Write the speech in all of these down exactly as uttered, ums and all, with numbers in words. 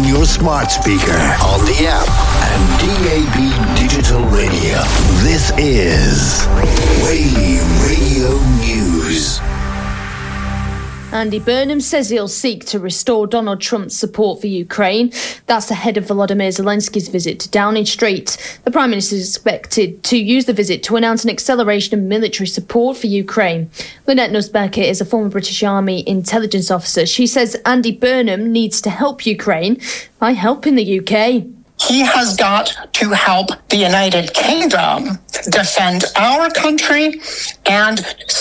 your smart speaker, on the app, and D A B Digital Radio. This is Whaley Radio News. Andy Burnham says he'll seek to restore Donald Trump's support for Ukraine. That's ahead of Volodymyr Zelensky's visit to Downing Street. The Prime Minister is expected to use the visit to announce an acceleration of military support for Ukraine. Lynette Nussbacher is a former British Army intelligence officer. She says Andy Burnham needs to help Ukraine by helping the U K. He has got to help the United Kingdom defend our country and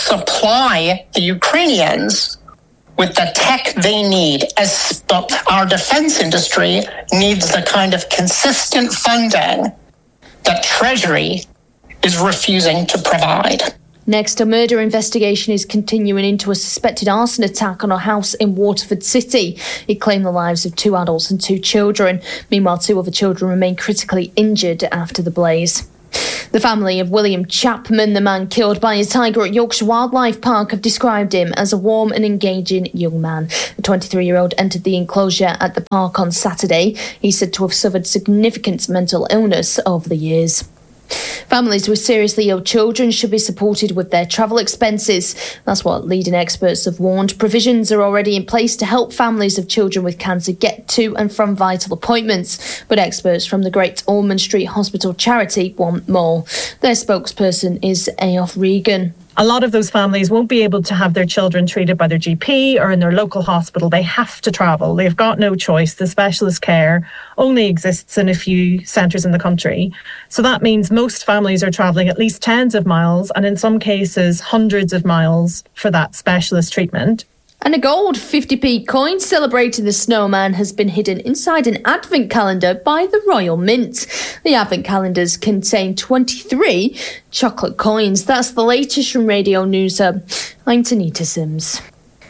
supply the Ukrainians with the tech they need, as our defense industry needs the kind of consistent funding that Treasury is refusing to provide. Next, a murder investigation is continuing into a suspected arson attack on a house in Waterford City. It claimed the lives of two adults and two children. Meanwhile, two other children remain critically injured after the blaze. The family of William Chapman, the man killed by a tiger at Yorkshire Wildlife Park, have described him as a warm and engaging young man. The twenty-three-year-old entered the enclosure at the park on Saturday. He's said to have suffered significant mental illness over the years. Families with seriously ill children should be supported with their travel expenses. That's what leading experts have warned. Provisions are already in place to help families of children with cancer get to and from vital appointments. But experts from the Great Ormond Street Hospital charity want more. Their spokesperson is Aof Regan. A lot of those families won't be able to have their children treated by their G P or in their local hospital. They have to travel. They've got no choice. The specialist care only exists in a few centres in the country. So that means most families are travelling at least tens of miles and in some cases hundreds of miles for that specialist treatment. And a gold fifty p coin celebrating the snowman has been hidden inside an advent calendar by the Royal Mint. The advent calendars contain twenty-three chocolate coins. That's the latest from Radio News Hub. I'm Tanita Sims.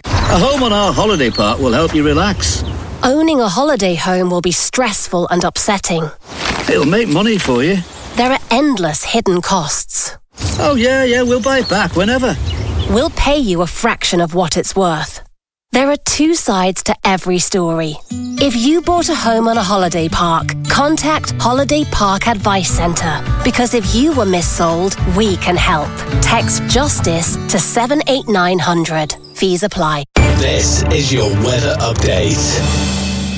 A home on our holiday park will help you relax. Owning a holiday home will be stressful and upsetting. It'll make money for you. There are endless hidden costs. Oh yeah, yeah, we'll buy it back whenever. We'll pay you a fraction of what it's worth. There are two sides to every story. If you bought a home on a holiday park, contact Holiday Park Advice Centre. Because if you were missold, we can help. Text JUSTICE to seven eight nine hundred. Fees apply. This is your weather update.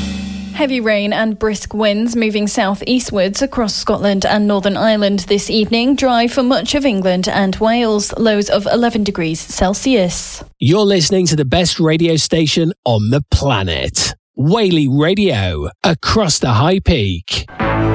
Heavy rain and brisk winds moving south-eastwards across Scotland and Northern Ireland this evening. Dry for much of England and Wales. Lows of eleven degrees Celsius. You're listening to the best radio station on the planet. Whaley Radio, across the high peak.